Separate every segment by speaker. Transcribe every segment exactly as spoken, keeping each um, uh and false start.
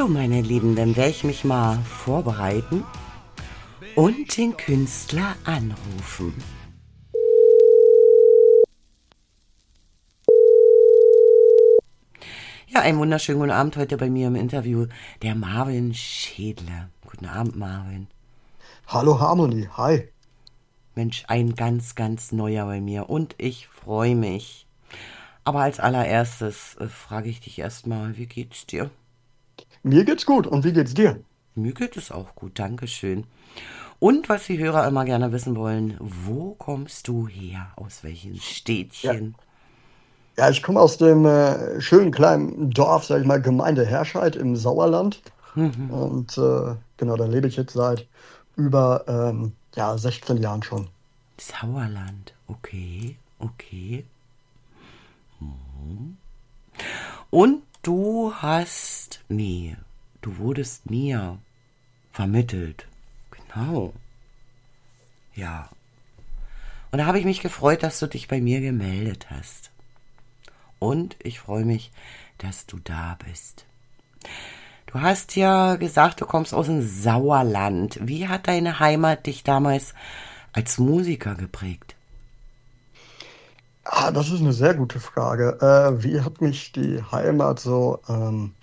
Speaker 1: So, meine Lieben, dann werde ich mich mal vorbereiten und den Künstler anrufen. Ja, einen wunderschönen guten Abend heute bei mir im Interview, der Marvin Schädler. Guten Abend, Marvin.
Speaker 2: Hallo Harmony, hi.
Speaker 1: Mensch, ein ganz, ganz neuer bei mir und ich freue mich. Aber als allererstes äh, frage ich dich erstmal, wie geht's dir?
Speaker 2: Mir geht's gut und wie geht's dir?
Speaker 1: Mir geht es auch gut, Dankeschön. Und was die Hörer immer gerne wissen wollen, wo kommst du her? Aus welchem
Speaker 2: Ja,
Speaker 1: Städtchen?
Speaker 2: ja, ich komme aus dem äh, schönen kleinen Dorf, sag ich mal, Gemeinde Herscheid im Sauerland. Und äh, genau, da lebe ich jetzt seit über ähm, ja, sechzehn Jahren schon.
Speaker 1: Sauerland. Okay, okay. Und du hast, nee, du wurdest mir vermittelt. Genau, ja. Und da habe ich mich gefreut, dass du dich bei mir gemeldet hast. Und ich freue mich, dass du da bist. Du hast ja gesagt, du kommst aus dem Sauerland. Wie hat deine Heimat dich damals als Musiker geprägt?
Speaker 2: Ah, das ist eine sehr gute Frage. Äh, wie hat mich die Heimat so ähm,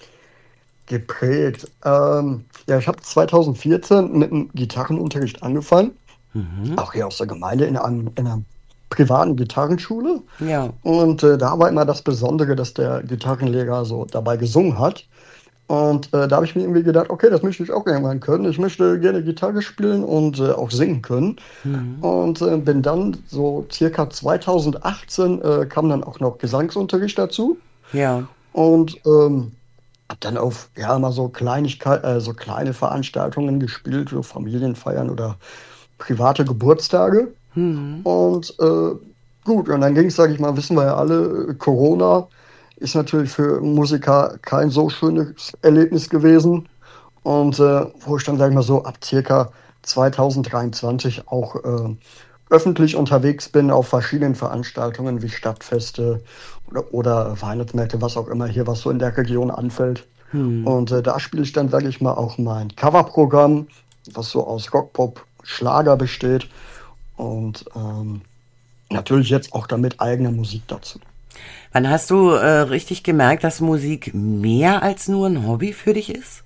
Speaker 2: geprägt? Ähm, ja, ich habe zwanzig vierzehn mit dem Gitarrenunterricht angefangen,
Speaker 1: Mhm.
Speaker 2: auch hier aus der Gemeinde in einem, in einer privaten Gitarrenschule.
Speaker 1: Ja,
Speaker 2: Und äh, da war immer das Besondere, dass der Gitarrenlehrer so dabei gesungen hat. Und äh, da habe ich mir irgendwie gedacht, okay, das möchte ich auch irgendwann können. Ich möchte gerne Gitarre spielen und äh, auch singen können.
Speaker 1: mhm.
Speaker 2: Und äh, bin dann so circa zwanzig achtzehn äh, kam dann auch noch Gesangsunterricht dazu.
Speaker 1: Ja,
Speaker 2: Und ähm, habe dann auf ja mal so Kleinigkeit, äh, so kleine Veranstaltungen gespielt, so Familienfeiern oder private Geburtstage.
Speaker 1: mhm.
Speaker 2: Und äh, gut, und dann ging es, sage ich mal, wissen wir ja alle, äh, Corona ist natürlich für Musiker kein so schönes Erlebnis gewesen. Und äh, wo ich dann, sage ich mal so, ab circa zwanzig dreiundzwanzig auch äh, öffentlich unterwegs bin auf verschiedenen Veranstaltungen wie Stadtfeste oder, oder Weihnachtsmärkte, was auch immer hier, was so in der Region anfällt. Und äh, da spiele ich dann, sage ich mal, auch mein Coverprogramm, was so aus Rock, Pop, Schlager besteht. Und ähm, natürlich jetzt auch damit eigener Musik dazu.
Speaker 1: Wann hast du äh, richtig gemerkt, dass Musik mehr als nur ein Hobby für dich ist?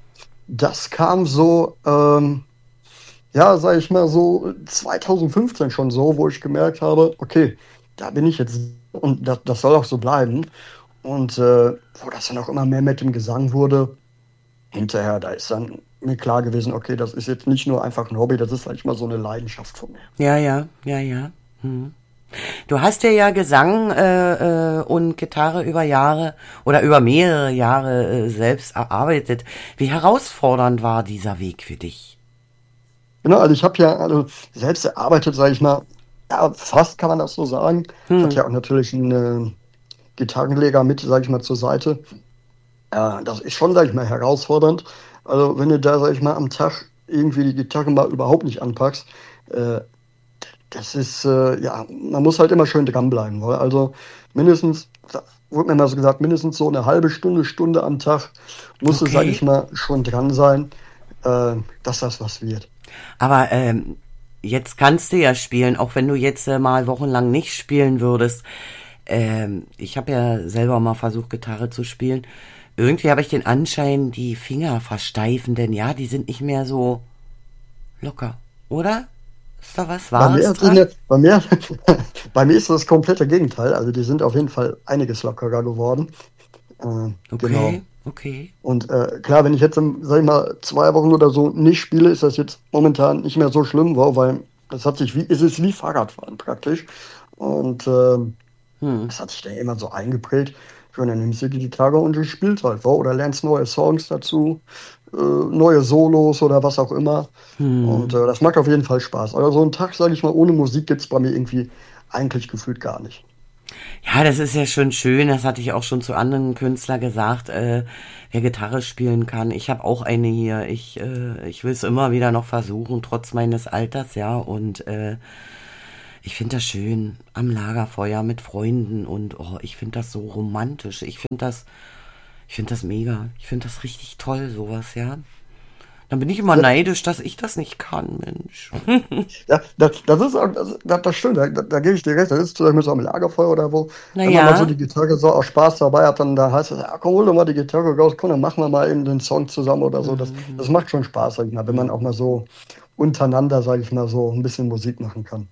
Speaker 2: Das kam so, ähm, ja, sag ich mal so zwanzig fünfzehn schon so, wo ich gemerkt habe, okay, da bin ich jetzt und das, das soll auch so bleiben. Und äh, wo das dann auch immer mehr mit dem Gesang wurde, hinterher, da ist dann mir klar gewesen, okay, das ist jetzt nicht nur einfach ein Hobby, das ist, sag ich mal, so eine Leidenschaft von mir.
Speaker 1: Ja, ja, ja, ja. Hm. Du hast dir ja Gesang äh, äh, und Gitarre über Jahre oder über mehrere Jahre äh, selbst erarbeitet. Wie herausfordernd war dieser Weg für dich?
Speaker 2: Genau, also ich habe ja also selbst erarbeitet, sage ich mal, ja, fast kann man das so sagen. Ich hatte
Speaker 1: Hm.
Speaker 2: ja auch natürlich einen äh, Gitarrenleger mit, sage ich mal, zur Seite. Ja, das ist schon, sag ich mal, herausfordernd. Also wenn du da, sag ich mal, am Tag irgendwie die Gitarre mal überhaupt nicht anpackst, äh, das ist, äh, ja, man muss halt immer schön dranbleiben. Weil also mindestens, da wurde mir mal so gesagt, mindestens so eine halbe Stunde, Stunde am Tag muss es, sag ich
Speaker 1: Okay.
Speaker 2: mal, schon dran sein, äh, dass das was wird.
Speaker 1: Aber ähm, jetzt kannst du ja spielen, auch wenn du jetzt äh, mal wochenlang nicht spielen würdest. Ähm, ich habe ja selber mal versucht, Gitarre zu spielen. Irgendwie habe ich den Anschein, die Finger versteifen, denn ja, die sind nicht mehr so locker, oder? Ist da was
Speaker 2: Bei mir
Speaker 1: Wahres
Speaker 2: hat sich
Speaker 1: dran?
Speaker 2: eine, bei mir, bei mir ist das komplette Gegenteil. Also die sind auf jeden Fall einiges lockerer geworden. Äh,
Speaker 1: Okay,
Speaker 2: genau.
Speaker 1: okay.
Speaker 2: Und äh, klar, wenn ich jetzt, ähm, sag ich mal, zwei Wochen oder so nicht spiele, ist das jetzt momentan nicht mehr so schlimm, wow, weil das hat sich wie, es ist wie Fahrradfahren praktisch. Und ähm,
Speaker 1: Hm.
Speaker 2: das hat sich dann immer so eingeprägt. Und dann nimmst du die Gitarre und du spielst halt, wow, oder lernst neue Songs dazu, äh, neue Solos oder was auch immer. Und
Speaker 1: Hm.
Speaker 2: äh, das macht auf jeden Fall Spaß. Aber so einen Tag, sage ich mal, ohne Musik gibt's bei mir irgendwie eigentlich gefühlt gar nicht.
Speaker 1: Ja, das ist ja schon schön. Das hatte ich auch schon zu anderen Künstlern gesagt, äh, wer Gitarre spielen kann. Ich habe auch eine hier. Ich, äh, ich will es immer wieder noch versuchen, trotz meines Alters, ja. Und äh, ich finde das schön am Lagerfeuer mit Freunden und oh, ich finde das so romantisch. Ich finde das Ich finde das mega. Ich finde das richtig toll, sowas, ja. Dann bin ich immer neidisch, dass ich das nicht kann, Mensch.
Speaker 2: Ja, das, das ist auch, das, das, das stimmt, da, da, da gebe ich dir recht. Das ist zum Beispiel so am Lagerfeuer oder wo, wenn man mal so
Speaker 1: Naja.
Speaker 2: die Gitarre so aus Spaß dabei hat, dann da heißt es, ja, komm, hol doch mal die Gitarre raus, komm, dann machen wir mal eben den Song zusammen oder so. Das, das macht schon Spaß, sag ich mal, wenn man auch mal so untereinander, sag ich mal, so ein bisschen Musik machen kann.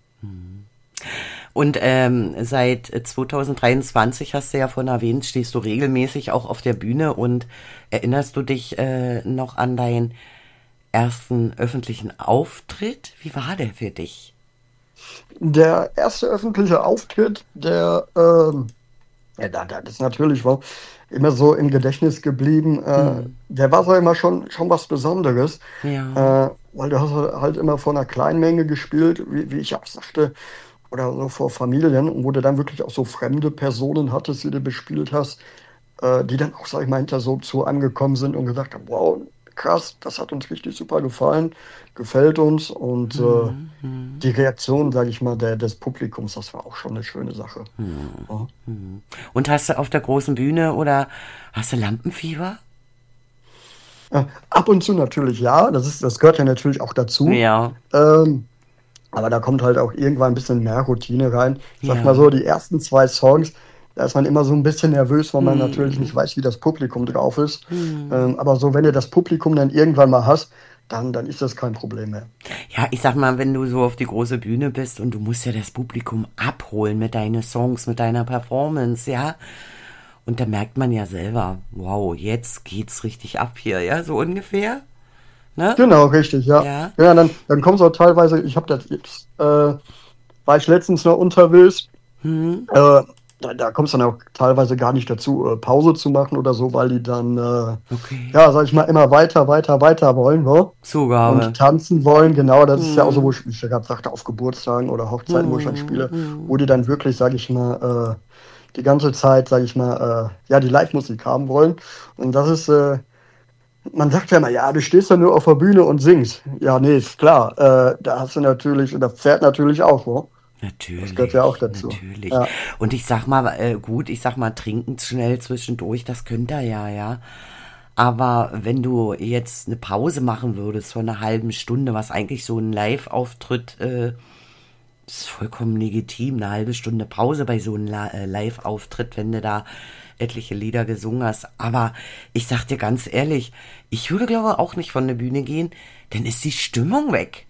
Speaker 1: Und ähm, seit zwanzig dreiundzwanzig, hast du ja vorhin erwähnt, stehst du regelmäßig auch auf der Bühne und erinnerst du dich äh, noch an deinen ersten öffentlichen Auftritt? Wie war der für dich?
Speaker 2: Der erste öffentliche Auftritt, der, ähm, ja, da, da das ist natürlich war immer so im Gedächtnis geblieben. Äh,
Speaker 1: Hm.
Speaker 2: der war so immer schon, schon was Besonderes,
Speaker 1: Ja.
Speaker 2: äh, weil du hast halt immer vor einer kleinen Menge gespielt, wie, wie ich auch sagte, oder so vor Familien, und wo du dann wirklich auch so fremde Personen hattest, die du bespielt hast, äh, die dann auch, sag ich mal, hinter so zu angekommen sind und gesagt haben, wow, krass, das hat uns richtig super gefallen, gefällt uns und äh,
Speaker 1: Hm, hm,
Speaker 2: die Reaktion, sage ich mal, der, des Publikums, das war auch schon eine schöne Sache.
Speaker 1: hm,
Speaker 2: Ja.
Speaker 1: hm. Und hast du auf der großen Bühne oder hast du Lampenfieber?
Speaker 2: Äh, ab und zu natürlich ja, das ist, das gehört ja natürlich auch dazu.
Speaker 1: Ja,
Speaker 2: Ähm, aber da kommt halt auch irgendwann ein bisschen mehr Routine rein. Ich sag mal
Speaker 1: ja.
Speaker 2: so, die ersten zwei Songs, da ist man immer so ein bisschen nervös, weil man natürlich nicht
Speaker 1: Hm,
Speaker 2: weiß, wie das Publikum drauf ist.
Speaker 1: hm.
Speaker 2: Ähm, aber so, wenn du das Publikum dann irgendwann mal hast, dann, dann ist das kein Problem mehr.
Speaker 1: Ja, ich sag mal, wenn du so auf die große Bühne bist und du musst ja das Publikum abholen mit deinen Songs, mit deiner Performance, ja. Und da merkt man ja selber, wow, jetzt geht's richtig ab hier, ja, so ungefähr, ne?
Speaker 2: Genau, richtig, ja.
Speaker 1: Ja.
Speaker 2: Ja, dann, dann kommt es auch teilweise, ich habe das jetzt, äh, war ich letztens noch unterwegs,
Speaker 1: Hm,
Speaker 2: äh, da, da kommt es dann auch teilweise gar nicht dazu, äh, Pause zu machen oder so, weil die dann, äh,
Speaker 1: okay.
Speaker 2: ja, sag ich mal, immer weiter, weiter, weiter wollen, ne? Und
Speaker 1: Zugabe.
Speaker 2: tanzen wollen, genau, das ist ja auch so, wo
Speaker 1: Hm,
Speaker 2: ich, wie ich ja gerade sagte, auf Geburtstagen oder Hochzeiten, wo ich dann
Speaker 1: hm,
Speaker 2: spiele, wo
Speaker 1: hm.
Speaker 2: die dann wirklich, sag ich mal, äh, die ganze Zeit, sag ich mal, äh, ja, die Live-Musik haben wollen. Und das ist, äh, man sagt ja immer, ja, du stehst ja nur auf der Bühne und singst. Ja, nee, ist klar. Äh, da hast du natürlich, und das Pferd natürlich auch, ne? Das gehört ja auch
Speaker 1: Natürlich,
Speaker 2: dazu.
Speaker 1: natürlich.
Speaker 2: Ja,
Speaker 1: Und ich sag mal, äh, gut, ich sag mal, trinken schnell zwischendurch, das könnt ihr ja, ja. Aber wenn du jetzt eine Pause machen würdest von einer halben Stunde, was eigentlich so ein Live-Auftritt, äh, ist vollkommen legitim, eine halbe Stunde Pause bei so einem La- äh, Live-Auftritt, wenn du da etliche Lieder gesungen hast. Aber ich sag dir ganz ehrlich, ich würde glaube auch nicht von der Bühne gehen, dann ist die Stimmung weg.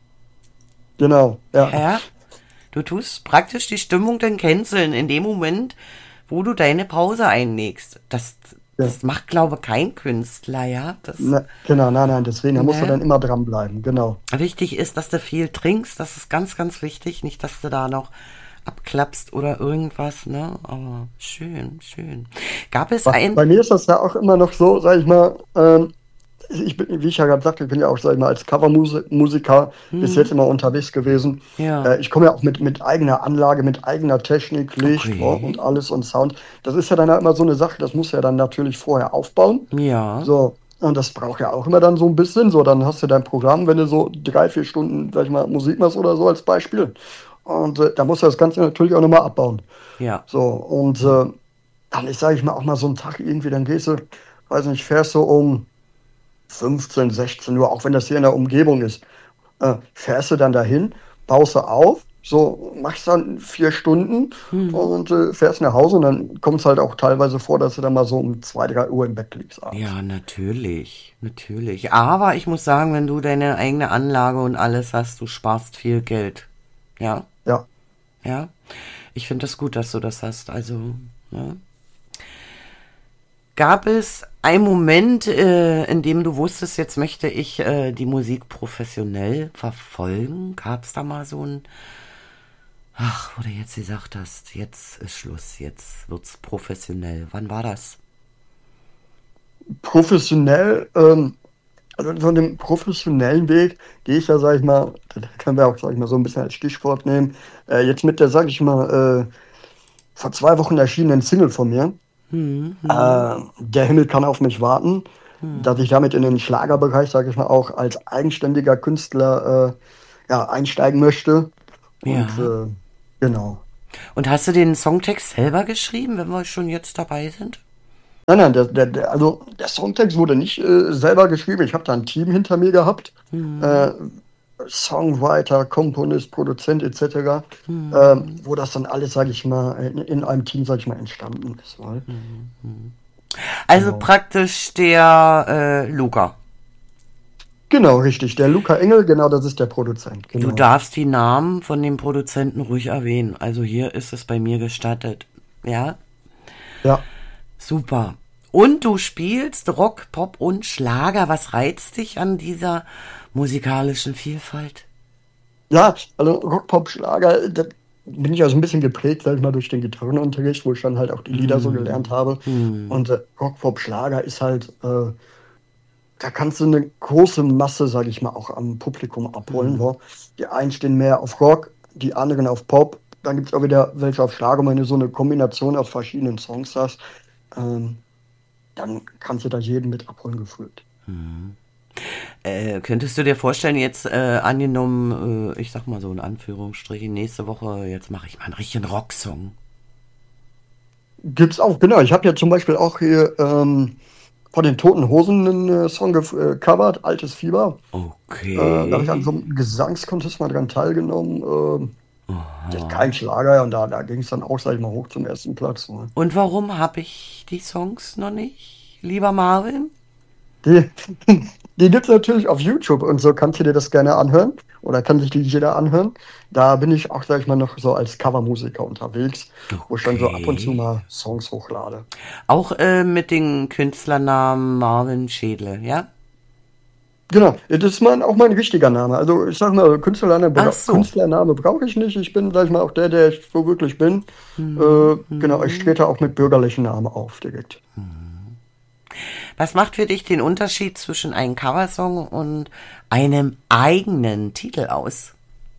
Speaker 2: genau. Ja,
Speaker 1: Ja, du tust praktisch die Stimmung dann canceln in dem Moment, wo du deine Pause einlegst. Das,
Speaker 2: ja.
Speaker 1: das macht, glaube ich, kein Künstler, ja. Das,
Speaker 2: Na, genau, nein, nein, deswegen, da musst du
Speaker 1: ne?
Speaker 2: dann immer dranbleiben. Genau.
Speaker 1: Wichtig ist, dass du viel trinkst. Das ist ganz, ganz wichtig. Nicht, dass du da noch abklappst oder irgendwas, ne? Aber schön, schön. Gab es
Speaker 2: Bei,
Speaker 1: ein...
Speaker 2: bei mir ist das ja auch immer noch so, sag ich mal, ähm, ich bin, wie ich ja gerade sagte, ich bin ja auch, sag ich mal, als Covermusiker bis
Speaker 1: Hm,
Speaker 2: jetzt immer unterwegs gewesen.
Speaker 1: ja,
Speaker 2: Äh, ich komme ja auch mit, mit eigener Anlage, mit eigener Technik, Licht, ne, und
Speaker 1: okay.
Speaker 2: alles und Sound. Das ist ja dann ja immer so eine Sache, das muss ja dann natürlich vorher aufbauen.
Speaker 1: Ja,
Speaker 2: So, und das braucht ja auch immer dann so ein bisschen. So, dann hast du dein Programm, wenn du so drei, vier Stunden, sag ich mal, Musik machst oder so als Beispiel. Und äh, da musst du das Ganze natürlich auch nochmal abbauen.
Speaker 1: ja,
Speaker 2: So, und äh, dann ist, sag ich mal, auch mal so ein Tag irgendwie, dann gehst du, weiß nicht, fährst du um fünfzehn, sechzehn Uhr, auch wenn das hier in der Umgebung ist, äh, fährst du dann dahin, baust du auf, so machst dann vier Stunden
Speaker 1: hm,
Speaker 2: und äh, fährst nach Hause und dann kommt es halt auch teilweise vor, dass du dann mal so um zwei, drei Uhr im Bett liegst abends.
Speaker 1: ja, natürlich, natürlich. Aber ich muss sagen, wenn du deine eigene Anlage und alles hast, du sparst viel Geld. Ja,
Speaker 2: Ja.
Speaker 1: ja. Ich finde das gut, dass du das hast. Also, ne? Gab es einen Moment, äh, in dem du wusstest, jetzt möchte ich äh, die Musik professionell verfolgen? Gab es da mal so ein, ach, wo du jetzt gesagt hast, jetzt ist Schluss, jetzt wird's professionell. Wann war das?
Speaker 2: Professionell, ähm, also von dem professionellen Weg gehe ich ja, sag ich mal, das können wir auch, sag ich mal, so ein bisschen als Stichwort nehmen. Äh, jetzt mit der, sag ich mal, äh, vor zwei Wochen erschienenen Single von mir.
Speaker 1: Hm, hm,
Speaker 2: Äh, Der Himmel kann auf mich warten, dass
Speaker 1: hm.
Speaker 2: ich damit in den Schlagerbereich, sage ich mal, auch als eigenständiger Künstler äh, ja, einsteigen möchte. Und
Speaker 1: Ja.
Speaker 2: äh, genau.
Speaker 1: Und hast du den Songtext selber geschrieben, wenn wir schon jetzt dabei sind?
Speaker 2: Nein, nein, der, der, der, also der Songtext wurde nicht äh, selber geschrieben. Ich habe da ein Team hinter mir gehabt.
Speaker 1: Hm.
Speaker 2: Äh, Songwriter, Komponist, Produzent et cetera,
Speaker 1: Hm.
Speaker 2: ähm, wo das dann alles, sage ich mal, in, in einem Team, sage ich mal, entstanden ist. Weil,
Speaker 1: Also
Speaker 2: genau.
Speaker 1: praktisch der äh, Luca.
Speaker 2: Genau, richtig. Der Luca Engel, genau, das ist der Produzent.
Speaker 1: Du
Speaker 2: Genau.
Speaker 1: darfst die Namen von dem Produzenten ruhig erwähnen. Also hier ist es bei mir gestattet. Ja,
Speaker 2: Ja.
Speaker 1: super. Und du spielst Rock, Pop und Schlager. Was reizt dich an dieser musikalischen Vielfalt?
Speaker 2: Ja, also Rock, Pop, Schlager, da bin ich ja so ein bisschen geprägt, sag ich mal, durch den Gitarrenunterricht, wo ich dann halt auch die Lieder so gelernt habe. Und äh, Rock, Pop, Schlager ist halt, äh, da kannst du eine große Masse, sag ich mal, auch am Publikum abholen. Wo die einen stehen mehr auf Rock, die anderen auf Pop. Dann gibt es auch wieder welche auf Schlager. Wenn du so eine Kombination aus verschiedenen Songs hast, ähm, dann kannst du da jeden mit abholen gefühlt.
Speaker 1: Äh, könntest du dir vorstellen, jetzt äh, angenommen, äh, ich sag mal so in Anführungsstrichen, nächste Woche, jetzt mache ich mal einen richtigen Rocksong.
Speaker 2: Gibt's auch, genau. Ich habe ja zum Beispiel auch hier ähm, von den Toten Hosen einen äh, Song gecovert, Altes Fieber. Äh, da habe ich an so
Speaker 1: Okay.
Speaker 2: einem Gesangskontest mal dran teilgenommen. Ähm, das ist kein Schlager und da, da ging es dann auch, sag ich mal, hoch zum ersten Platz. Ne?
Speaker 1: Und warum habe ich die Songs noch nicht, lieber Marvin?
Speaker 2: Die, die gibt es natürlich auf YouTube und so kannst du dir das gerne anhören oder kann sich die jeder anhören. Da bin ich auch, sag ich mal, noch so als Covermusiker unterwegs, wo ich dann so ab und zu
Speaker 1: Okay.
Speaker 2: mal Songs hochlade.
Speaker 1: Auch äh, mit dem Künstlernamen Marvin Schädle, ja?
Speaker 2: Genau, das ist mein, auch mein richtiger Name. Also ich sag mal, Künstlername,
Speaker 1: Ach
Speaker 2: bra
Speaker 1: so.
Speaker 2: Künstlername brauche ich nicht. Ich bin, sag ich mal, auch der, der ich so wirklich bin. Äh, genau, ich trete auch mit bürgerlichen Namen auf direkt.
Speaker 1: Was macht für dich den Unterschied zwischen einem Coversong und einem eigenen Titel aus?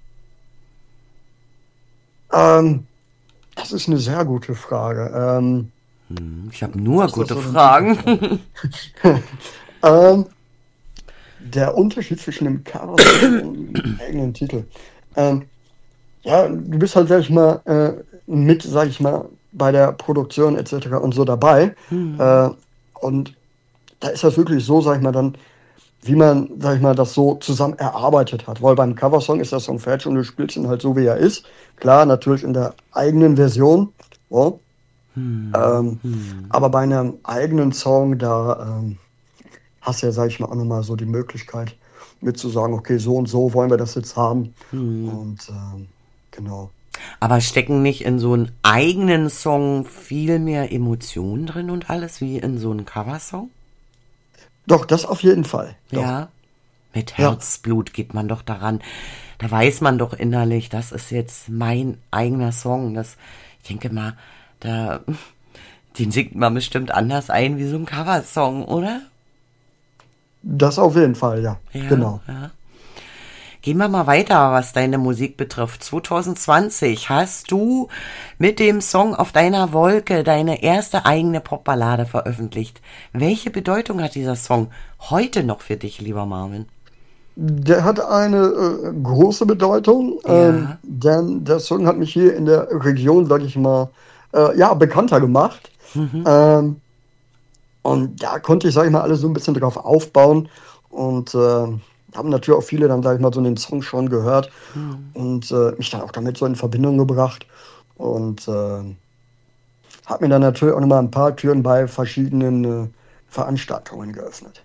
Speaker 2: Ähm, Das ist eine sehr gute Frage. Ähm,
Speaker 1: Ich habe nur
Speaker 2: was ist das
Speaker 1: gute
Speaker 2: so denn Unterschied?
Speaker 1: Fragen.
Speaker 2: Ähm, der Unterschied zwischen dem Coversong und dem eigenen Titel. Ähm, ja, du bist halt, sag ich mal, äh, mit, sag ich mal, bei der Produktion et cetera und so dabei. Äh, und da ist das wirklich so, sag ich mal, dann, wie man, sag ich mal, das so zusammen erarbeitet hat. Weil beim Coversong ist der Song fertig und du spielst ihn halt so, wie er ist. Klar, natürlich in der eigenen Version. Ja. Ähm, aber bei einem eigenen Song, da ähm, hast du ja, sag ich mal, auch nochmal so die Möglichkeit, mit zu sagen, okay, so und so wollen wir das jetzt haben. Und ähm, genau.
Speaker 1: Aber stecken nicht in so einen eigenen Song viel mehr Emotionen drin und alles wie in so einem Coversong?
Speaker 2: Doch, das auf jeden Fall. Doch.
Speaker 1: Ja. Mit
Speaker 2: Ja.
Speaker 1: Herzblut geht man doch daran. Da weiß man doch innerlich, das ist jetzt mein eigener Song. Das, ich denke mal, da, den singt man bestimmt anders ein wie so ein Coversong, oder?
Speaker 2: Das auf jeden Fall, ja.
Speaker 1: Ja,
Speaker 2: Genau.
Speaker 1: ja. Gehen wir mal weiter, was deine Musik betrifft. zwanzig zwanzig hast du mit dem Song Auf deiner Wolke deine erste eigene Popballade veröffentlicht. Welche Bedeutung hat dieser Song heute noch für dich, lieber Marvin?
Speaker 2: Der hat eine äh, große Bedeutung, ähm,
Speaker 1: Ja.
Speaker 2: denn der Song hat mich hier in der Region, sag ich mal, äh, ja, bekannter gemacht. Ähm, und da konnte ich, sag ich mal, alle so ein bisschen drauf aufbauen und äh, haben natürlich auch viele dann, sag ich mal, so den Song schon gehört und äh, mich dann auch damit so in Verbindung gebracht und äh, hat mir dann natürlich auch nochmal ein paar Türen bei verschiedenen äh, Veranstaltungen geöffnet.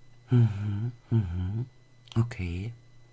Speaker 1: Okay.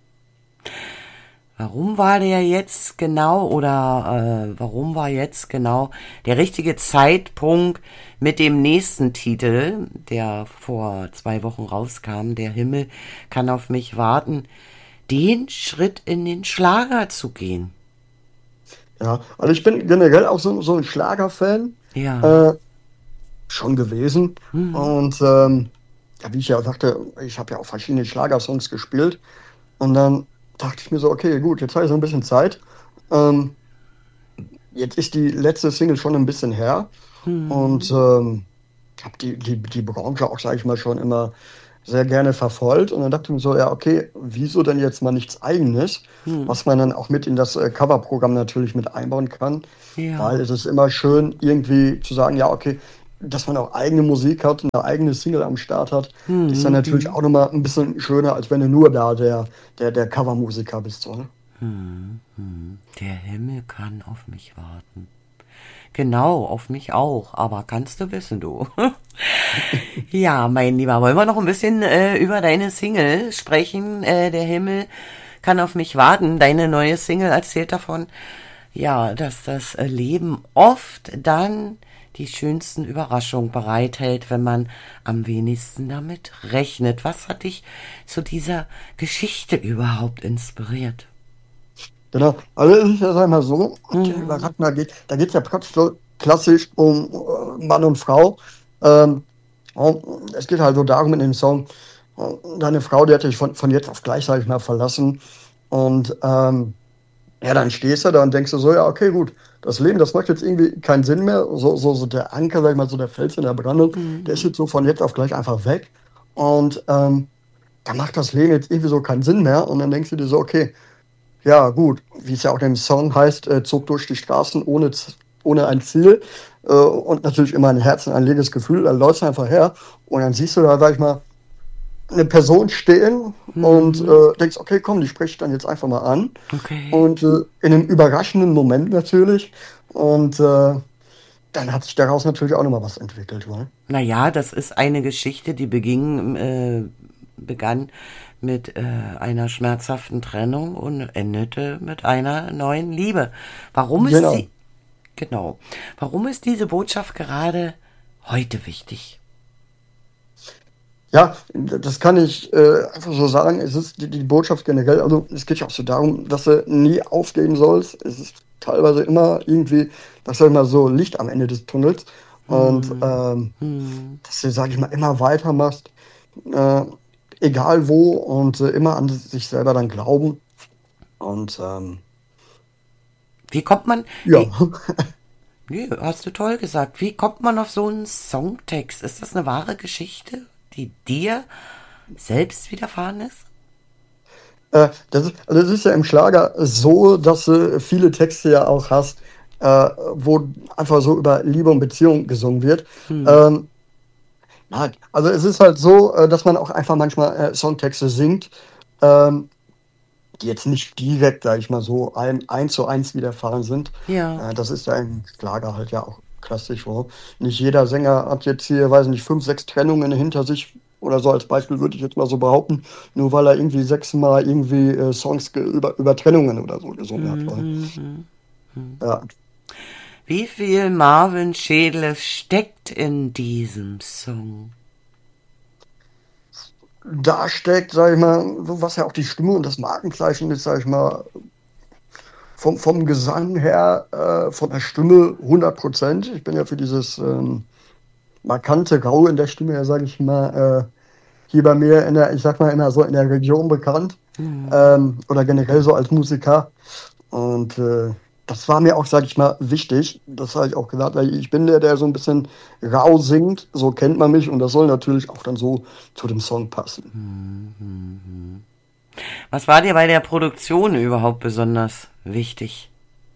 Speaker 1: Warum war der jetzt genau oder äh, warum war jetzt genau der richtige Zeitpunkt mit dem nächsten Titel, der vor zwei Wochen rauskam, Der Himmel kann auf mich warten, den Schritt in den Schlager zu gehen?
Speaker 2: Ja, also ich bin generell auch so, so ein Schlagerfan.
Speaker 1: Ja.
Speaker 2: Äh, schon gewesen. Und ähm, ja, wie ich ja sagte, ich habe ja auch verschiedene Schlagersongs gespielt. Und dann dachte ich mir so, okay, gut, jetzt habe ich so ein bisschen Zeit. Ähm, jetzt ist die letzte Single schon ein bisschen her. Und ähm, habe die, die, die Branche auch, sage ich mal, schon immer sehr gerne verfolgt. Und dann dachte ich mir so, ja, okay, wieso denn jetzt mal nichts Eigenes, was man dann auch mit in das äh, Coverprogramm natürlich mit einbauen kann. Weil
Speaker 1: Ja.
Speaker 2: es ist immer schön, irgendwie zu sagen, ja, okay, dass man auch eigene Musik hat und eine eigene Single am Start hat, ist dann natürlich auch nochmal ein bisschen schöner, als wenn du nur da der, der, der Covermusiker bist. So, ne?
Speaker 1: Hm, hm. Der Himmel kann auf mich warten. Genau, auf mich auch, aber kannst du wissen, du. Ja, mein Lieber, wollen wir noch ein bisschen äh, über deine Single sprechen? Äh, der Himmel kann auf mich warten. Deine neue Single erzählt davon, ja, dass das äh, Leben oft dann die schönsten Überraschungen bereithält, wenn man am wenigsten damit rechnet. Was hat dich zu dieser Geschichte überhaupt inspiriert?
Speaker 2: Genau. Also es ist ja, sag ich mal so, mhm. über Ragnar geht, da geht es ja praktisch so klassisch um äh, Mann und Frau. Ähm, und es geht halt so darum in dem Song, äh, deine Frau, die hat dich von, von jetzt auf gleich, sag ich mal, verlassen. Und ähm, ja, dann stehst du da und denkst du so, ja, okay, gut, das Leben, das macht jetzt irgendwie keinen Sinn mehr. So, so, so der Anker, sag ich mal, so der Fels in der Brandung, mhm. der ist jetzt so von jetzt auf gleich einfach weg. Und ähm, da macht das Leben jetzt irgendwie so keinen Sinn mehr. Und dann denkst du dir so, okay, ja, gut, wie es ja auch im Song heißt, äh, zog durch die Straßen ohne, ohne ein Ziel äh, und natürlich immer ein Herz und ein leeres Gefühl, dann läufst du einfach her und dann siehst du da, sag ich mal, eine Person stehen mhm. und äh, denkst, okay, komm, die spreche ich dann jetzt einfach mal an.
Speaker 1: Okay.
Speaker 2: Und äh, in einem überraschenden Moment natürlich und äh, dann hat sich daraus natürlich auch nochmal was entwickelt. Oder?
Speaker 1: Naja, das ist eine Geschichte, die beging, äh, begann mit äh, einer schmerzhaften Trennung und endete mit einer neuen Liebe. Warum
Speaker 2: genau.
Speaker 1: ist sie, genau, warum ist diese Botschaft gerade heute wichtig?
Speaker 2: Ja, das kann ich äh, einfach so sagen. Es ist die, die Botschaft generell, also es geht ja auch so darum, dass du nie aufgeben sollst. Es ist teilweise immer irgendwie, das sag ich mal, so Licht am Ende des Tunnels. Und
Speaker 1: hm.
Speaker 2: ähm,
Speaker 1: Hm.
Speaker 2: dass du, sag ich mal, immer weitermachst. Äh, egal wo und äh, immer an sich selber dann glauben. Und ähm,
Speaker 1: wie kommt man?
Speaker 2: ja.
Speaker 1: Wie, nee, hast du toll gesagt. Wie kommt man auf so einen Songtext? Ist das eine wahre Geschichte, die dir selbst widerfahren ist?
Speaker 2: Äh, das, ist, also das ist ja im Schlager so, dass du viele Texte ja auch hast, äh, wo einfach so über Liebe und Beziehung gesungen wird. Hm. Ähm, Also es ist halt so, dass man auch einfach manchmal äh, Songtexte singt, ähm, die jetzt nicht direkt, sag ich mal so, ein, eins zu eins widerfahren sind.
Speaker 1: Ja.
Speaker 2: Äh, das ist ja im Schlager halt ja auch klassisch. Wo nicht jeder Sänger hat jetzt hier, weiß nicht, fünf, sechs Trennungen hinter sich oder so als Beispiel, würde ich jetzt mal so behaupten, nur weil er irgendwie sechsmal irgendwie äh, Songs über, über Trennungen oder so gesungen hat.
Speaker 1: Mhm. Mhm.
Speaker 2: Ja.
Speaker 1: Wie viel Marvin Schädle steckt in diesem Song?
Speaker 2: Da steckt, sag ich mal, so was ja auch die Stimme und das Markenzeichen ist, sag ich mal, vom, vom Gesang her, äh, von der Stimme hundert Prozent. Ich bin ja für dieses ähm, markante Grau in der Stimme, ja, sag ich mal, äh, hier bei mir in der, ich sag mal, immer so in der Region bekannt. Mhm. Ähm, oder generell so als Musiker. Und äh, das war mir auch, sag ich mal, wichtig. Das habe ich auch gesagt, weil ich bin der, der so ein bisschen rau singt. So kennt man mich und das soll natürlich auch dann so zu dem Song passen.
Speaker 1: Mhm. Was war dir bei der Produktion überhaupt besonders wichtig?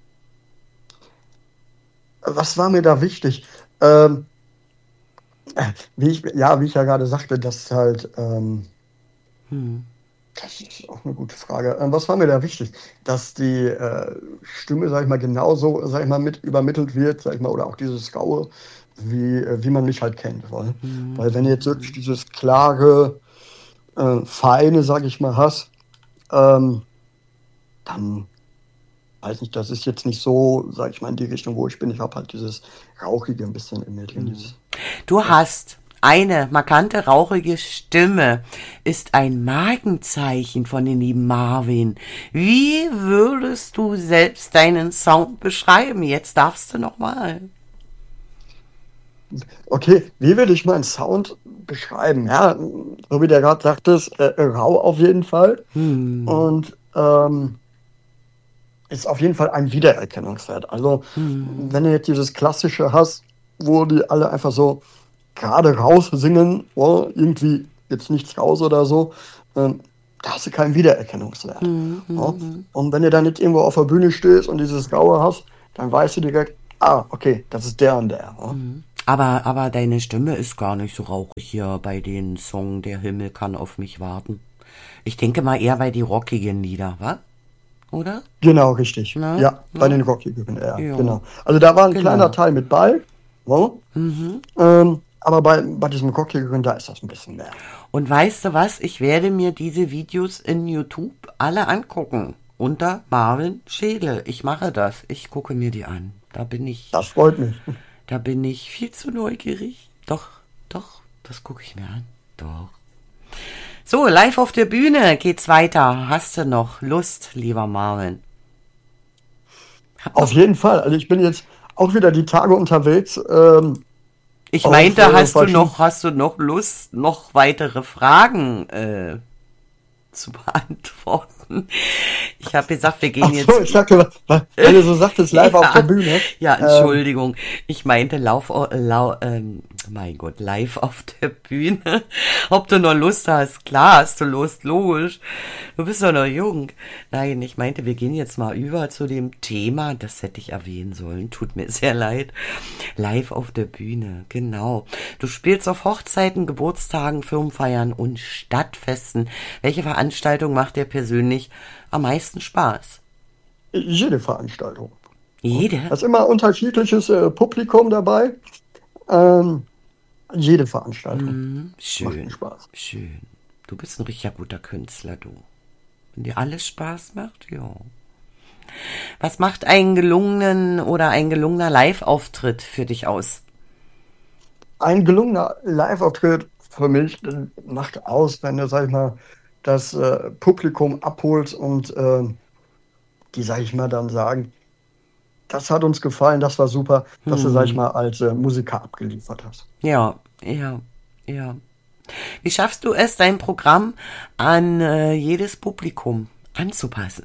Speaker 2: Was war mir da wichtig? Ähm, wie ich, ja, wie ich ja gerade sagte, dass halt, ähm, hm. das ist auch eine gute Frage. Ähm, was war mir da wichtig? Dass die äh, Stimme, sag ich mal, genauso, sag ich mal, mit übermittelt wird, sag ich mal, oder auch dieses Raue, wie, äh, wie man mich halt kennt. Weil, mhm. weil wenn du jetzt wirklich dieses klare, äh, feine, sag ich mal, hast, ähm, dann weiß nicht, das ist jetzt nicht so, sag ich mal, in die Richtung, wo ich bin. Ich habe halt dieses Rauchige ein bisschen in mir drin. Mhm.
Speaker 1: Du hast eine markante, rauchige Stimme, ist ein Markenzeichen von den lieben Marvin. Wie würdest du selbst deinen Sound beschreiben? Jetzt darfst du noch mal.
Speaker 2: Okay, wie würde ich meinen Sound beschreiben? Ja, so wie der gerade sagte, äh, rau auf jeden Fall. Hm. Und ähm, ist auf jeden Fall ein Wiedererkennungswert. Also, hm. wenn du jetzt dieses Klassische hast, wo die alle einfach so gerade raus singen, oh, irgendwie jetzt nichts raus oder so, ähm, da hast du keinen Wiedererkennungswert. Mhm. Ja? Und wenn du dann jetzt irgendwo auf der Bühne stehst und dieses Graue hast, dann weißt du direkt, ah, okay, das ist der und der. Ja?
Speaker 1: Aber, aber deine Stimme ist gar nicht so rauchig hier bei den Song Der Himmel kann auf mich warten. Ich denke mal eher bei die rockigen Lieder, wa? Oder?
Speaker 2: Genau, richtig.
Speaker 1: Na,
Speaker 2: Ja, bei
Speaker 1: na?
Speaker 2: den Rockfiguren, ja,
Speaker 1: Ja,
Speaker 2: genau. Also da war ein kleiner
Speaker 1: genau.
Speaker 2: Teil mit bei, so. Ähm, aber bei, bei diesem Rockfiguren, da ist das ein bisschen mehr.
Speaker 1: Und weißt du was? Ich werde mir diese Videos in YouTube alle angucken. Unter Marvin Schädel. Ich mache das. Ich gucke mir die an. Da bin ich,
Speaker 2: Das freut mich.
Speaker 1: da bin ich viel zu neugierig. Doch, doch, das gucke ich mir an. Doch. So, live auf der Bühne geht's weiter. Hast du noch Lust, lieber Marvin? Hab
Speaker 2: Auf
Speaker 1: noch,
Speaker 2: jeden Fall. Also ich bin jetzt auch wieder die Tage unterwegs. Ähm,
Speaker 1: ich
Speaker 2: auf
Speaker 1: meinte,
Speaker 2: äh,
Speaker 1: hast du
Speaker 2: verschiedenen.
Speaker 1: noch, hast du noch Lust, noch weitere Fragen äh, zu beantworten? Ich habe gesagt, wir gehen
Speaker 2: Ach
Speaker 1: jetzt.
Speaker 2: so, ich dachte, weil, weil du so sagtest, live auf der
Speaker 1: Ja,
Speaker 2: Bühne.
Speaker 1: ja,
Speaker 2: Ähm,
Speaker 1: Entschuldigung. Ich meinte lauf, lau, ähm, mein Gott, live auf der Bühne. Ob du noch Lust hast? Klar hast du Lust, logisch. Du bist doch noch jung. Nein, ich meinte, wir gehen jetzt mal über zu dem Thema, das hätte ich erwähnen sollen, tut mir sehr leid. Live auf der Bühne, genau. Du spielst auf Hochzeiten, Geburtstagen, Firmenfeiern und Stadtfesten. Welche Veranstaltung macht dir persönlich am meisten Spaß?
Speaker 2: jede Veranstaltung.
Speaker 1: Jede?
Speaker 2: Da ist immer unterschiedliches äh, Publikum dabei. Ähm, jede Veranstaltung
Speaker 1: Hm,
Speaker 2: macht mir
Speaker 1: schön,
Speaker 2: Spaß.
Speaker 1: schön. Du bist ein richtig guter Künstler, du. Wenn dir alles Spaß macht, ja. Was macht einen gelungenen oder ein gelungener Live-Auftritt für dich aus?
Speaker 2: Ein gelungener Live-Auftritt für mich äh, macht aus, wenn du, sag ich mal, das äh, Publikum abholst und äh, die, sag ich mal, dann sagen, das hat uns gefallen, das war super, dass du, sag ich
Speaker 1: Hm,
Speaker 2: mal, als äh, Musiker abgeliefert hast.
Speaker 1: ja, ja, ja. Wie schaffst du es, dein Programm an äh, jedes Publikum anzupassen?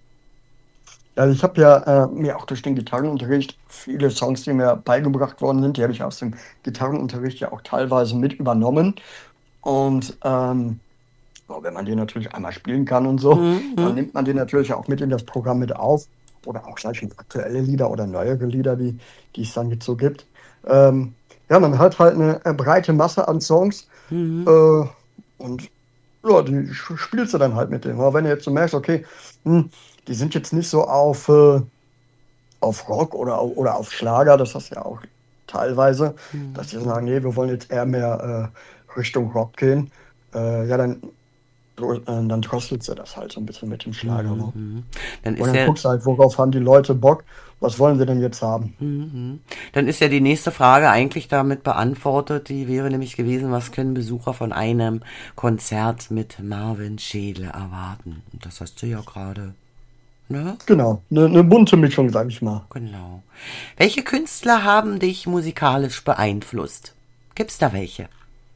Speaker 2: Also ich habe ja äh, mir auch durch den Gitarrenunterricht viele Songs, die mir beigebracht worden sind, die habe ich aus dem Gitarrenunterricht ja auch teilweise mit übernommen. Und ähm, so, wenn man den natürlich einmal spielen kann und so,
Speaker 1: Hm,
Speaker 2: dann
Speaker 1: hm,
Speaker 2: nimmt man den natürlich auch mit in das Programm mit auf. Oder auch, sag ich mal, aktuelle Lieder oder neuere Lieder, die, die es dann jetzt so gibt. Ähm, ja, man hat halt eine äh, breite Masse an Songs
Speaker 1: hm,
Speaker 2: äh, und ja, die sch- spielst du dann halt mit denen. Aber wenn du jetzt so merkst, okay, hm, die sind jetzt nicht so auf, äh, auf Rock oder, au- oder auf Schlager, das hast du ja auch teilweise,
Speaker 1: hm,
Speaker 2: dass die sagen, nee, wir wollen jetzt eher mehr äh, Richtung Rock gehen. Äh, ja, dann, so, äh, dann drosselst du das halt so ein bisschen mit dem Schlager.
Speaker 1: hm,
Speaker 2: Ne?
Speaker 1: hm. Dann
Speaker 2: Und
Speaker 1: ist
Speaker 2: dann
Speaker 1: ja,
Speaker 2: guckst du halt, worauf haben die Leute Bock, was wollen sie denn jetzt haben?
Speaker 1: mhm. Dann ist ja die nächste Frage eigentlich damit beantwortet. Die wäre nämlich gewesen, was können Besucher von einem Konzert mit Marvin Schädel erwarten? Und das hast du ja gerade, ne?
Speaker 2: Genau, eine ne bunte Mischung, sag ich mal.
Speaker 1: Genau. Welche Künstler haben dich musikalisch beeinflusst? Gibt's da welche?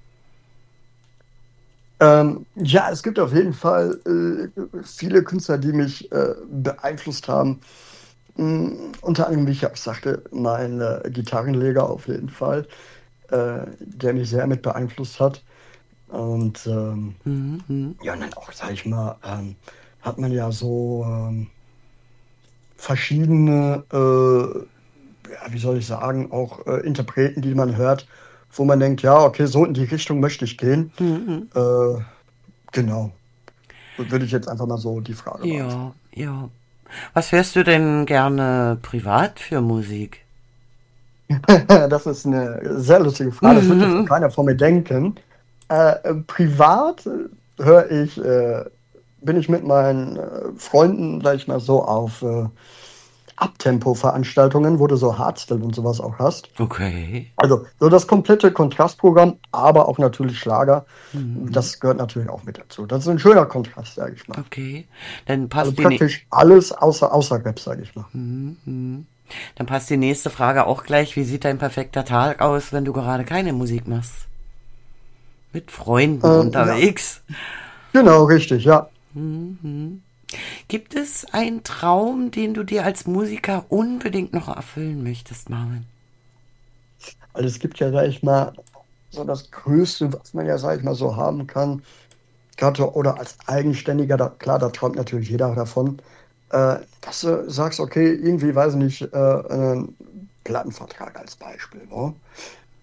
Speaker 2: Ähm, ja, es gibt auf jeden Fall äh, viele Künstler, die mich äh, beeinflusst haben. Mm, unter anderem, wie ich auch sagte, mein äh, Gitarrenleger auf jeden Fall, äh, der mich sehr mit beeinflusst hat. Und ähm,
Speaker 1: Mhm, mhm,
Speaker 2: ja, und dann auch, sag ich mal, ähm, hat man ja so ähm, verschiedene, äh, ja, wie soll ich sagen, auch äh, Interpreten, die man hört, wo man denkt, ja, okay, so in die Richtung möchte ich gehen.
Speaker 1: mhm.
Speaker 2: Äh, genau, würde ich jetzt einfach mal so die Frage beantworten.
Speaker 1: Ja, ja. Was hörst du denn gerne privat für Musik?
Speaker 2: Das ist eine sehr lustige Frage. Das wird jetzt auch keiner von mir denken. Äh, äh, privat äh, höre ich, äh, bin ich mit meinen äh, Freunden, sag ich mal so, auf äh, Abtempo-Veranstaltungen, wo du so Hardstyle und sowas auch hast.
Speaker 1: Okay.
Speaker 2: Also so das komplette Kontrastprogramm, aber auch natürlich Schlager.
Speaker 1: Mhm.
Speaker 2: Das gehört natürlich auch mit dazu. Das ist ein schöner Kontrast, sage ich mal.
Speaker 1: Okay. Dann
Speaker 2: Also
Speaker 1: passt die, nä-
Speaker 2: praktisch alles außer, außer Rap, sage ich mal.
Speaker 1: mhm. Dann passt die nächste Frage auch gleich. Wie sieht dein perfekter Tag aus, wenn du gerade keine Musik machst? Mit Freunden
Speaker 2: Ähm, ja,
Speaker 1: unterwegs.
Speaker 2: genau, richtig, ja.
Speaker 1: Mhm. Gibt es einen Traum, den du dir als Musiker unbedingt noch erfüllen möchtest, Marvin?
Speaker 2: Also es gibt ja, sag ich mal, so das Größte, was man ja, sag ich mal, so haben kann. Gerade oder als Eigenständiger, da, klar, da träumt natürlich jeder davon, äh, dass du sagst, okay, irgendwie, weiß ich nicht, äh, einen Plattenvertrag als Beispiel. Ne?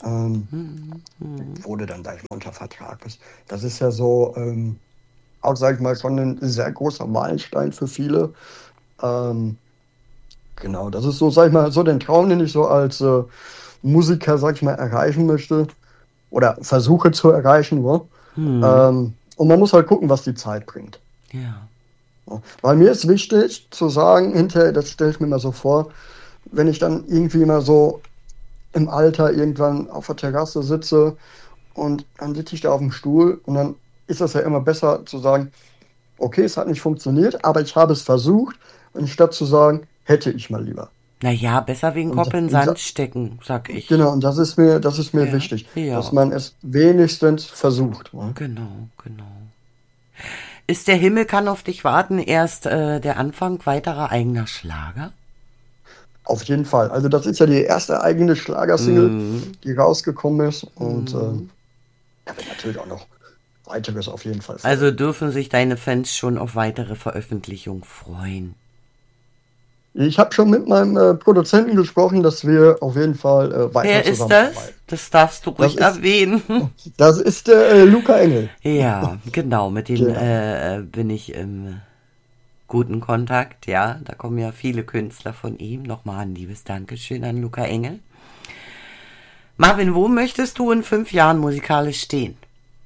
Speaker 2: ähm,
Speaker 1: Mhm.
Speaker 2: wo du dann gleich mal unter Vertrag bist. Das ist ja so, ähm, auch, sag ich mal, schon ein sehr großer Meilenstein für viele. Ähm, genau, das ist so, sag ich mal, so den Traum, den ich so als äh, Musiker, sag ich mal, erreichen möchte oder versuche zu erreichen. Ne?
Speaker 1: Mhm.
Speaker 2: Ähm, und man muss halt gucken, was die Zeit bringt.
Speaker 1: Ja.
Speaker 2: Ja. Weil mir ist wichtig zu sagen, hinterher, das stelle ich mir mal so vor, wenn ich dann irgendwie mal so im Alter irgendwann auf der Terrasse sitze und dann sitze ich da auf dem Stuhl und dann ist das ja immer besser zu sagen, okay, es hat nicht funktioniert, aber ich habe es versucht, anstatt zu sagen, hätte ich mal lieber.
Speaker 1: Naja, besser wie den
Speaker 2: Und,
Speaker 1: Kopf in den
Speaker 2: und
Speaker 1: Sand stecken, sag ich.
Speaker 2: genau, und das ist mir, das ist mir
Speaker 1: Ja,
Speaker 2: wichtig, dass
Speaker 1: ja,
Speaker 2: man es wenigstens versucht. Ne?
Speaker 1: genau, genau. Ist der Himmel kann auf dich warten erst äh, der Anfang weiterer eigener Schlager?
Speaker 2: Auf jeden Fall. Also das ist ja die erste eigene Schlagersingle,
Speaker 1: Mhm.
Speaker 2: die rausgekommen ist. Und äh,
Speaker 1: Mhm.
Speaker 2: da wird natürlich auch noch weiteres auf jeden Fall
Speaker 1: Also
Speaker 2: folgen.
Speaker 1: dürfen sich deine Fans schon auf weitere Veröffentlichung freuen.
Speaker 2: Ich habe schon mit meinem äh, Produzenten gesprochen, dass wir auf jeden Fall äh, weiter
Speaker 1: Wer ist das?
Speaker 2: zusammenarbeiten.
Speaker 1: Das darfst du
Speaker 2: Das
Speaker 1: ruhig
Speaker 2: ist,
Speaker 1: erwähnen.
Speaker 2: das ist der äh, Luca Engel.
Speaker 1: Ja, genau, mit denen
Speaker 2: Genau.
Speaker 1: äh, bin ich im guten Kontakt, ja. Da kommen ja viele Künstler von ihm. Nochmal ein liebes Dankeschön an Luca Engel. Marvin, wo möchtest du in fünf Jahren musikalisch stehen?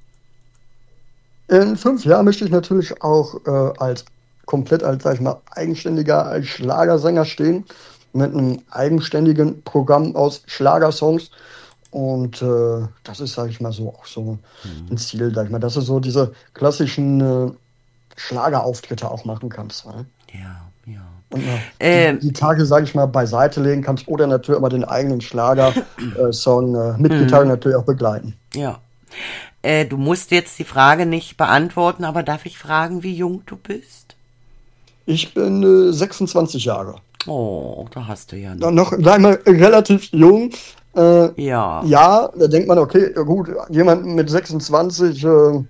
Speaker 2: In fünf Jahren möchte ich natürlich auch äh, als komplett als, sag ich mal, eigenständiger als Schlagersänger stehen, mit einem eigenständigen Programm aus Schlagersongs. Und äh, das ist, sag ich mal, so auch so ein
Speaker 1: Hm.
Speaker 2: Ziel, sag ich mal, dass du so diese klassischen äh, Schlagerauftritte auch machen kannst. Ne?
Speaker 1: Ja, ja.
Speaker 2: Und äh, die,
Speaker 1: Ähm,
Speaker 2: die Tage, sag ich mal, beiseite legen kannst oder natürlich immer den eigenen Schlager-Song äh, mit Gitarre
Speaker 1: hm,
Speaker 2: natürlich auch begleiten.
Speaker 1: ja. Äh, du musst jetzt die Frage nicht beantworten, aber darf ich fragen, wie jung du bist?
Speaker 2: Ich bin äh, sechsundzwanzig Jahre.
Speaker 1: Oh, da hast du ja
Speaker 2: Dann
Speaker 1: noch.
Speaker 2: noch, sag ich mal, relativ jung. Äh,
Speaker 1: Ja.
Speaker 2: ja, da denkt man, okay, ja gut, jemand mit sechsundzwanzig, äh,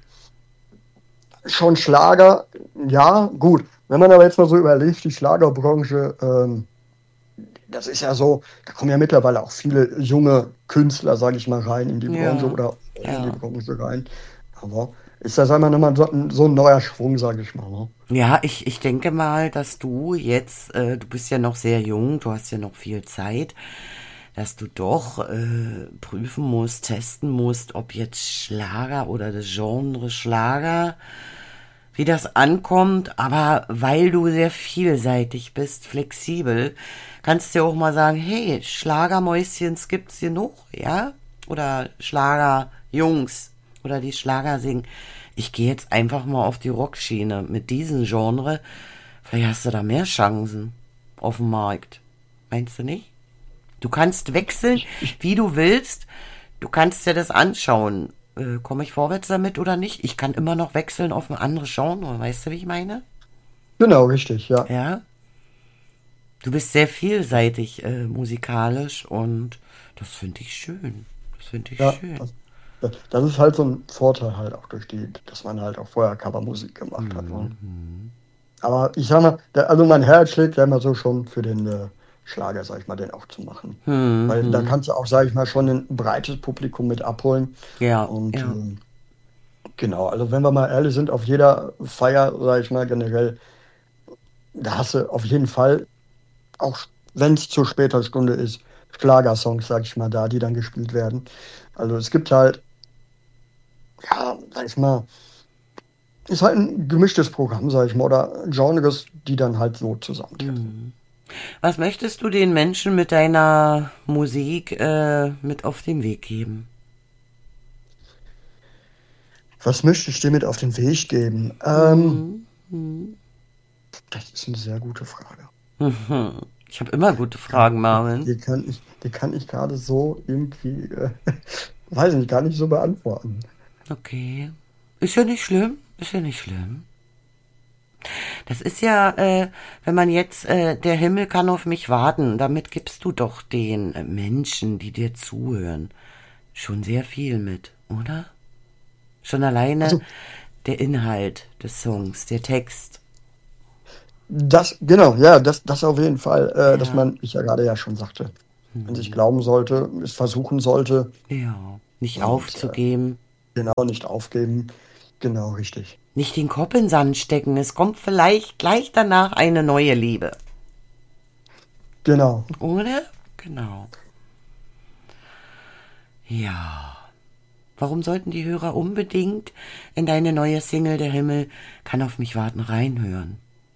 Speaker 2: schon Schlager, ja, gut. Wenn man aber jetzt mal so überlegt, die Schlagerbranche, ähm, das ist ja so, da kommen ja mittlerweile auch viele junge Künstler, sage ich mal, rein in die Branche
Speaker 1: Ja.
Speaker 2: oder in die
Speaker 1: Ja.
Speaker 2: Branche rein. Aber ist das einmal nochmal so, ein- so ein neuer Schwung, sage ich mal. Ne?
Speaker 1: Ja, ich, ich denke mal, dass du jetzt, äh, du bist ja noch sehr jung, du hast ja noch viel Zeit, dass du doch äh, prüfen musst, testen musst, ob jetzt Schlager oder das Genre Schlager, wie das ankommt. Aber weil du sehr vielseitig bist, flexibel, kannst du ja auch mal sagen, hey, Schlagermäuschens gibt's genug, ja? Oder Schlagerjungs oder die Schlager singen. Ich gehe jetzt einfach mal auf die Rockschiene mit diesem Genre. Vielleicht hast du da mehr Chancen auf dem Markt. Meinst du nicht? Du kannst wechseln,
Speaker 2: Ich, ich,
Speaker 1: wie du willst. Du kannst dir das anschauen. Äh, komme ich vorwärts damit oder nicht? Ich kann immer noch wechseln auf ein anderes Genre. Weißt du, wie ich meine?
Speaker 2: genau, richtig, ja.
Speaker 1: Ja. Du bist sehr vielseitig äh, musikalisch und das finde ich schön. Das finde ich
Speaker 2: Ja,
Speaker 1: schön.
Speaker 2: das, das, das ist halt so ein Vorteil halt auch durch die, dass man halt auch vorher Covermusik gemacht hat. Ne?
Speaker 1: Mhm.
Speaker 2: Aber ich sag mal, der, also mein Herz schlägt ja immer so schon für den äh, Schlager, sag ich mal, den auch zu machen. Weil da
Speaker 1: Mhm.
Speaker 2: kannst du auch, sag ich mal, schon ein breites Publikum mit abholen.
Speaker 1: Ja,
Speaker 2: Und
Speaker 1: ja.
Speaker 2: äh, genau, also wenn wir mal ehrlich sind, auf jeder Feier, sag ich mal, generell, da hast du auf jeden Fall, auch wenn es zu später Stunde ist, Schlagersongs, sag ich mal, da, die dann gespielt werden. Also es gibt halt, ja, sag ich mal, ist halt ein gemischtes Programm, sag ich mal, oder Genres, die dann halt so zusammentreffen.
Speaker 1: Mhm. Was möchtest du den Menschen mit deiner Musik äh, mit auf den Weg geben?
Speaker 2: Was möchte ich dir mit auf den Weg geben? Ähm,
Speaker 1: Mhm. Mhm.
Speaker 2: das ist eine sehr gute Frage.
Speaker 1: Mhm. Ich habe immer gute
Speaker 2: Die kann,
Speaker 1: Fragen,
Speaker 2: die,
Speaker 1: Marvin.
Speaker 2: die kann ich, die kann ich gerade so irgendwie, äh, weiß ich nicht, gar nicht so beantworten.
Speaker 1: Okay. Ist ja nicht schlimm. Ist ja nicht schlimm. Das ist ja, äh, wenn man jetzt, äh, der Himmel kann auf mich warten, damit gibst du doch den äh, Menschen, die dir zuhören, schon sehr viel mit, oder? Schon alleine
Speaker 2: Also
Speaker 1: der Inhalt des Songs, der Text.
Speaker 2: das, genau, ja, das, das auf jeden Fall, äh, dass
Speaker 1: Ja.
Speaker 2: man, ich ja gerade ja schon sagte. an sich glauben sollte, es versuchen sollte
Speaker 1: Ja, nicht
Speaker 2: und äh,
Speaker 1: aufzugeben.
Speaker 2: genau nicht aufgeben. Genau, richtig.
Speaker 1: Nicht den Kopf in den Sand stecken. Es kommt vielleicht gleich danach eine neue Liebe.
Speaker 2: Genau.
Speaker 1: Oder? Genau. Ja. Warum sollten die Hörer unbedingt in deine neue Single Der Himmel kann auf mich warten reinhören?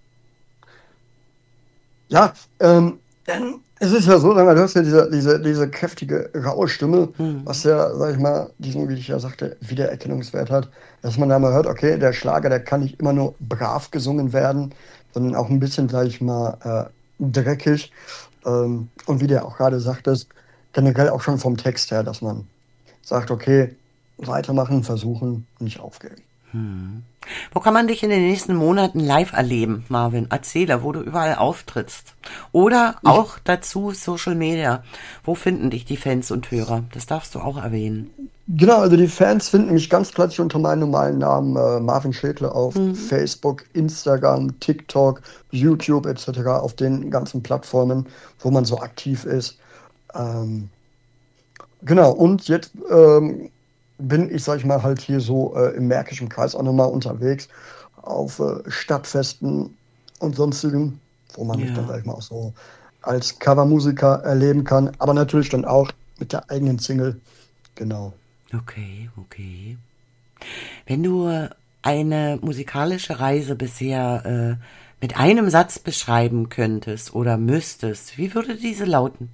Speaker 2: Ja, ähm, denn es ist ja so, sag mal, du hast ja diese, diese, diese kräftige, raue Stimme, was ja, sag ich mal, diesen, wie ich ja sagte, Wiedererkennungswert hat, dass man da mal hört, okay, der Schlager, der kann nicht immer nur brav gesungen werden, sondern auch ein bisschen, sag ich mal, äh, dreckig. Ähm, und wie der auch gerade sagtest, generell auch schon vom Text her, dass man sagt, okay, weitermachen, versuchen, nicht aufgeben.
Speaker 1: Wo kann man dich in den nächsten Monaten live erleben, Marvin? Erzähle, wo du überall auftrittst. Oder
Speaker 2: Ich
Speaker 1: auch dazu Social Media. Wo finden dich die Fans und Hörer? Das darfst du auch erwähnen.
Speaker 2: Genau, also die Fans finden mich ganz klassisch unter meinem normalen Namen äh, Marvin Schädle auf Facebook, Instagram, TikTok, YouTube et cetera, auf den ganzen Plattformen, wo man so aktiv ist. Ähm, genau, und jetzt ähm, bin ich, sag ich mal, halt hier so äh, im Märkischen Kreis auch nochmal unterwegs auf äh, Stadtfesten und sonstigen, wo man mich dann,
Speaker 1: Ja,
Speaker 2: sag ich mal, auch so als Covermusiker erleben kann, aber natürlich dann auch mit der eigenen Single. Genau.
Speaker 1: okay, okay. Wenn du äh, eine musikalische Reise bisher äh, mit einem Satz beschreiben könntest oder müsstest, wie würde diese lauten?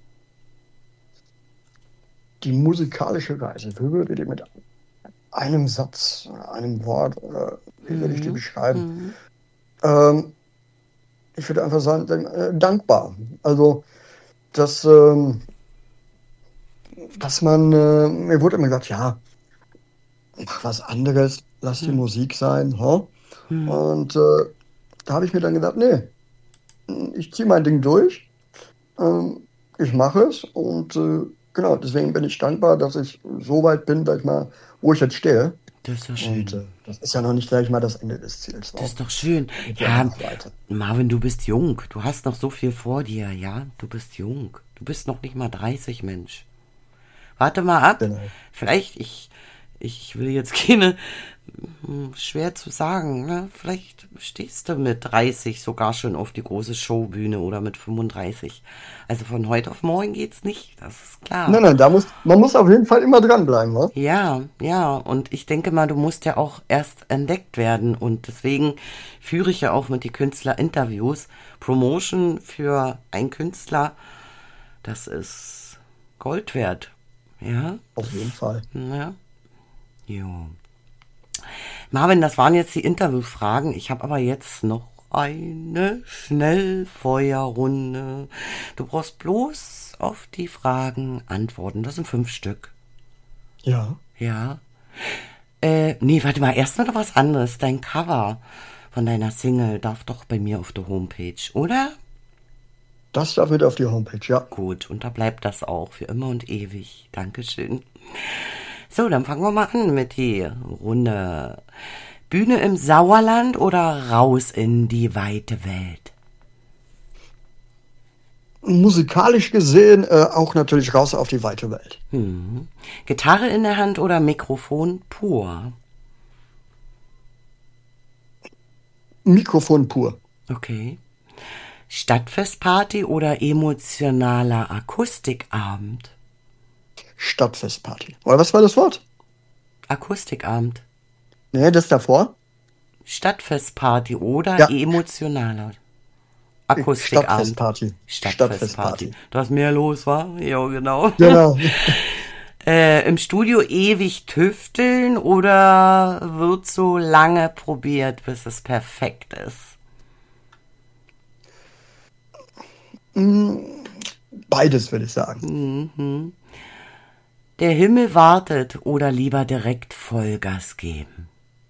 Speaker 2: Die musikalische Reise, wie würde die mit einem Satz, einem Wort, äh, wie würde ich die
Speaker 1: Mhm.
Speaker 2: beschreiben?
Speaker 1: Mhm.
Speaker 2: Ähm, ich würde einfach sagen, äh, dankbar. Also, dass, ähm, dass man, äh, mir wurde immer gesagt, ja, mach was anderes, lass die Musik sein. Huh?
Speaker 1: Mhm.
Speaker 2: Und äh, da habe ich mir dann gedacht, nee, ich ziehe mein Ding durch, ähm, ich mache es und äh, genau, deswegen bin ich dankbar, dass ich so weit bin, sag ich mal, wo ich jetzt stehe.
Speaker 1: Das ist doch
Speaker 2: Und
Speaker 1: schön.
Speaker 2: äh, das ist ja noch nicht, sag ich mal, das Ende des Ziels.
Speaker 1: Das
Speaker 2: So.
Speaker 1: ist doch schön.
Speaker 2: Geht ja immer
Speaker 1: Ja,
Speaker 2: noch weiter.
Speaker 1: Marvin, du bist jung. Du hast noch so viel vor dir, ja? Du bist jung. Du bist noch nicht mal dreißig, Mensch. Warte mal ab.
Speaker 2: Genau.
Speaker 1: Vielleicht, ich, ich will jetzt keine, hm, schwer zu sagen, ne? Vielleicht stehst du mit dreißig sogar schon auf die große Showbühne oder mit fünfunddreißig. Also von heute auf morgen geht's nicht, das ist klar.
Speaker 2: Nein, nein, da muss, man muss auf jeden Fall immer dranbleiben, wa?
Speaker 1: Ja, ja, und ich denke mal, du musst ja auch erst entdeckt werden und deswegen führe ich ja auch mit die Künstler Interviews. Promotion für einen Künstler, das ist Gold wert. Ja,
Speaker 2: Auf jeden Fall.
Speaker 1: ja, jo. Marvin, das waren jetzt die Interviewfragen. Ich habe aber jetzt noch eine Schnellfeuerrunde. Du brauchst bloß auf die Fragen antworten. Das sind fünf Stück.
Speaker 2: Ja.
Speaker 1: Ja. Äh, nee, warte mal, erstmal noch was anderes. Dein Cover von deiner Single darf doch bei mir auf der Homepage, oder?
Speaker 2: Das darf wieder auf die Homepage, ja.
Speaker 1: Gut, und da bleibt das auch für immer und ewig. Dankeschön. So, dann fangen wir mal an mit die Runde. Bühne im Sauerland oder raus in die weite Welt?
Speaker 2: Musikalisch gesehen äh, auch natürlich raus auf die weite Welt.
Speaker 1: Hm. Gitarre in der Hand oder Mikrofon pur?
Speaker 2: Mikrofon pur.
Speaker 1: Okay. Stadtfestparty oder emotionaler Akustikabend?
Speaker 2: Stadtfestparty. Oder was war das Wort?
Speaker 1: Akustikabend.
Speaker 2: Nee, das davor?
Speaker 1: Stadtfestparty oder
Speaker 2: Ja,
Speaker 1: emotionaler Akustikabend.
Speaker 2: Stadtfestparty.
Speaker 1: Stadtfestparty.
Speaker 2: Stadtfestparty.
Speaker 1: Da ist mehr los, war? Ja, genau.
Speaker 2: Genau.
Speaker 1: Äh, im Studio ewig tüfteln oder wird so lange probiert, bis es perfekt ist?
Speaker 2: Beides würde ich sagen.
Speaker 1: Mhm. Der Himmel wartet oder lieber direkt Vollgas geben?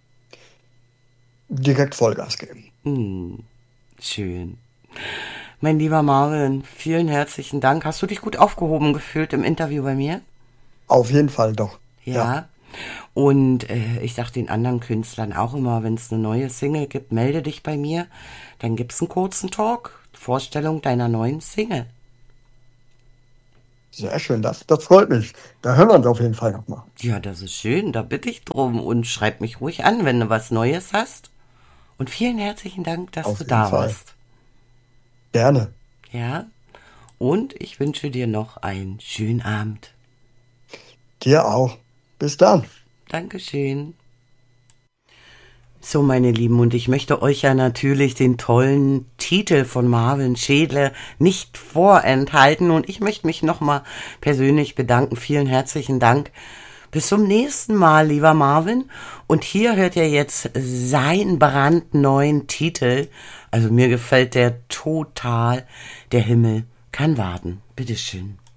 Speaker 2: Direkt Vollgas geben.
Speaker 1: Hm, schön. Mein lieber Marvin, vielen herzlichen Dank. Hast du dich gut aufgehoben gefühlt im Interview bei mir?
Speaker 2: Auf jeden Fall doch. Ja.
Speaker 1: Ja. Und äh, ich sag den anderen Künstlern auch immer, wenn es eine neue Single gibt, melde dich bei mir. Dann gibt's einen kurzen Talk, Vorstellung deiner neuen Single.
Speaker 2: Sehr schön, das, das freut mich. Da hören wir uns auf jeden Fall nochmal.
Speaker 1: Ja, das ist schön, da bitte ich drum und schreib mich ruhig an, wenn du was Neues hast. Und vielen herzlichen Dank, dass du
Speaker 2: Auf jeden
Speaker 1: da
Speaker 2: Fall.
Speaker 1: warst.
Speaker 2: Gerne.
Speaker 1: Ja, und ich wünsche dir noch einen schönen Abend.
Speaker 2: Dir auch. Bis dann.
Speaker 1: Dankeschön. So, meine Lieben, und ich möchte euch ja natürlich den tollen Titel von Marvin Schädle nicht vorenthalten und ich möchte mich nochmal persönlich bedanken. Vielen herzlichen Dank. Bis zum nächsten Mal, lieber Marvin. Und hier hört ihr jetzt seinen brandneuen Titel. Also mir gefällt der total. Der Himmel kann warten. Bitteschön.